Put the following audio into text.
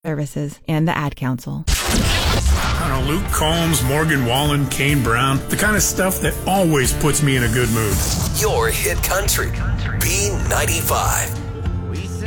Services and the Ad Council. I don't know, Luke Combs, Morgan Wallen, Kane Brown, the kind of stuff that always puts me in a good mood. Your hit country, B95.